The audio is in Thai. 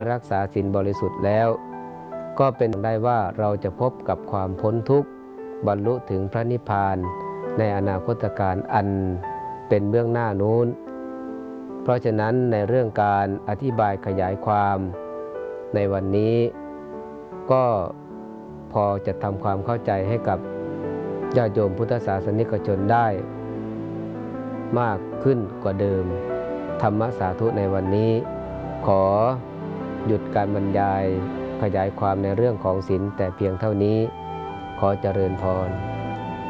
รักษาศีลบริสุทธิ์แล้วก็เป็นได้ว่าเราจะพบกับความพ้นทุกข์บรรลุถึงพระนิพพานในอนาคตการอันเป็นเบื้องหน้านู้นเพราะฉะนั้นในเรื่องการอธิบายขยายความในวันนี้ก็พอจะทำความเข้าใจให้กับญาติโยมพุทธศาสนิกชนได้มากขึ้นกว่าเดิมธรรมสาธุในวันนี้ขอหยุดการบรรยายขยายความในเรื่องของศีลแต่เพียงเท่านี้ขอเจริญพร